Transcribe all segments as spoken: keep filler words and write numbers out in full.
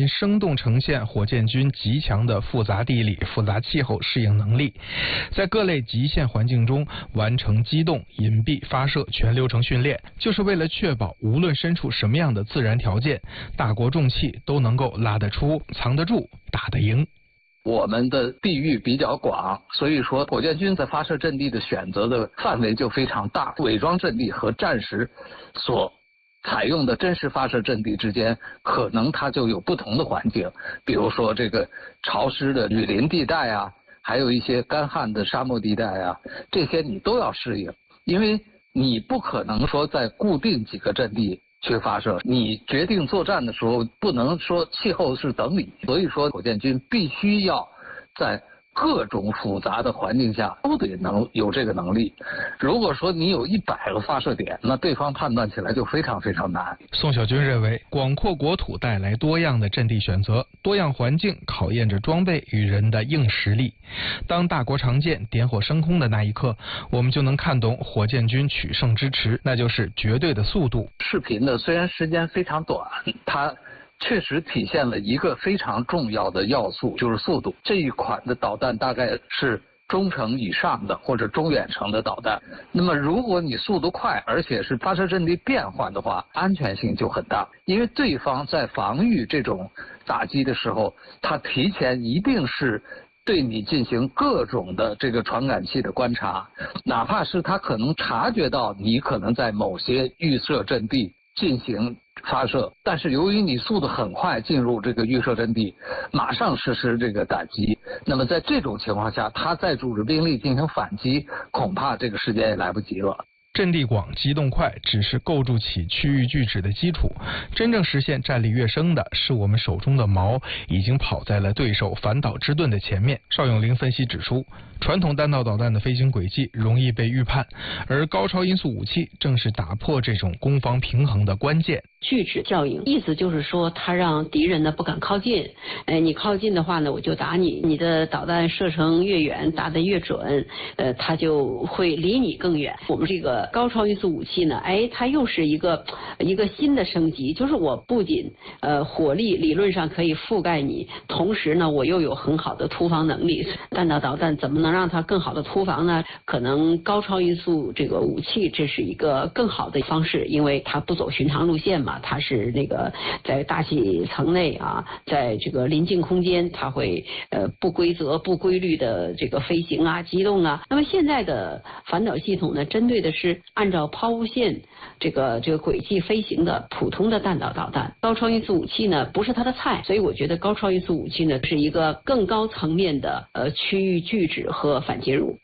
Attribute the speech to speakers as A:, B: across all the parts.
A: 生动呈现火箭军极强的复杂地理、复杂气候适应能力，在各类极限环境中完成机动、隐蔽、发射全流程训练，就是为了确保无论身处什么样的自然条件，大国重器都能够拉得出、藏得住、打得赢。
B: 我们的地域比较广，所以说火箭军在发射阵地的选择的范围就非常大。伪装阵地和战时所采用的真实发射阵地之间，可能它就有不同的环境，比如说这个潮湿的雨林地带啊，还有一些干旱的沙漠地带啊，这些你都要适应，因为你不可能说在固定几个阵地去发射，你决定作战的时候不能说气候是等你，所以说火箭军必须要在各种复杂的环境下都得能有这个能力。如果说你有一百个发射点，那对方判断起来就非常非常难。
A: 宋小军认为，广阔国土带来多样的阵地选择，多样环境考验着装备与人的硬实力。当大国长剑点火升空的那一刻，我们就能看懂火箭军取胜之池，那就是绝对的速度。
B: 视频呢，虽然时间非常短，它确实体现了一个非常重要的要素，就是速度。这一款的导弹大概是中程以上的或者中远程的导弹。那么如果你速度快，而且是发射阵地变换的话，安全性就很大。因为对方在防御这种打击的时候，他提前一定是对你进行各种的这个传感器的观察，哪怕是他可能察觉到你可能在某些预设阵地进行发射，但是由于你速度很快进入这个预设阵地，马上实施这个打击，那么在这种情况下，他再组织兵力进行反击，恐怕这个时间也来不及了。
A: 阵地广、机动快只是构筑起区域拒止的基础，真正实现战力跃升的是我们手中的矛已经跑在了对手反导之盾的前面。邵永林分析指出，传统弹道导弹的飞行轨迹容易被预判，而高超音速武器正是打破这种攻防平衡的关键。
C: 拒止效应，意思就是说，它让敌人呢不敢靠近。哎，你靠近的话呢，我就打你。你的导弹射程越远，打得越准，呃，它就会离你更远。我们这个高超音速武器呢，哎，它又是一个一个新的升级，就是我不仅呃火力理论上可以覆盖你，同时呢，我又有很好的突防能力。弹道导弹怎么能让它更好的突防呢？可能高超音速这个武器，这是一个更好的方式，因为它不走寻常路线嘛。它是那个在大气层内啊，在这个临近空间，它会呃不规则、不规律的这个飞行啊、机动啊。那么现在的反导系统呢，针对的是按照抛物线这个这个轨迹飞行的普通的弹道导弹。高超音速武器呢，不是它的菜，所以我觉得高超音速武器呢是一个更高层面的呃区域拒止和反介入。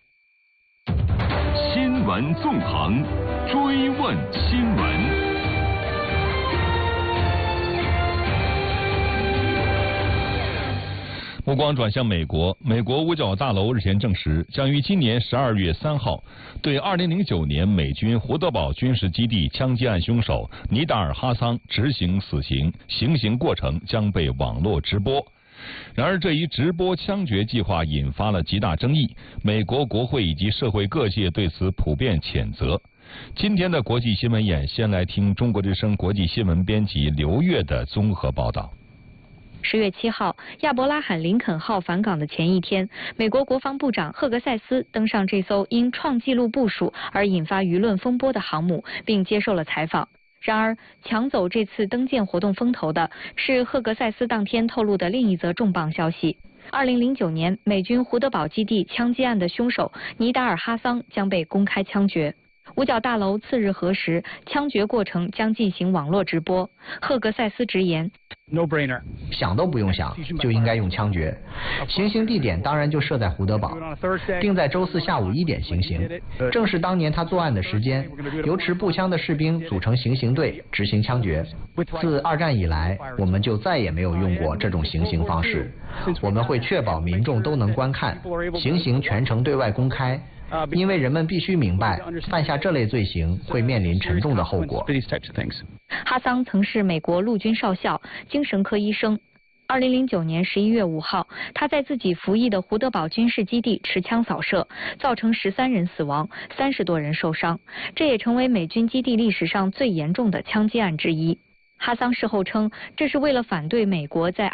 D: 新闻纵横，追问新闻。目光转向美国，美国五角大楼日前证实，将于今年十二月三号对二零零九年美军胡德堡军事基地枪击案凶手尼达尔·哈桑执行死刑，行刑过程将被网络直播。然而，这一直播枪决计划引发了极大争议，美国国会以及社会各界对此普遍谴责。今天的国际新闻眼，先来听中国之声国际新闻编辑刘越的综合报道。
E: 十月七号，亚伯拉罕·林肯号返港的前一天，美国国防部长赫格塞斯登上这艘因创纪录部署而引发舆论风波的航母，并接受了采访。然而，抢走这次登舰活动风头的是赫格塞斯当天透露的另一则重磅消息：二零零九年美军胡德堡基地枪击案的凶手尼达尔·哈桑将被公开枪决。五角大楼次日核实，枪决过程将进行网络直播。赫格塞斯直言
F: ：“No brainer，
G: 想都不用想，就应该用枪决。行刑地点当然就设在胡德堡，定在周四下午一点行刑，正是当年他作案的时间。由持步枪的士兵组成行刑队执行枪决。自二战以来，我们就再也没有用过这种行刑方式。我们会确保民众都能观看，行刑全程对外公开。”因为人们必须明白，犯下这类罪行会面临沉重的后果。
E: 哈桑曾是美国陆军少校、精神科医生。二零零九年十一月五号，他在自己服役的胡德堡军事基地持枪扫射，造成十三人死亡，三十多人受伤，这也成为美军基地历史上最严重的枪击案之一。哈桑事后称，这是为了反对美国在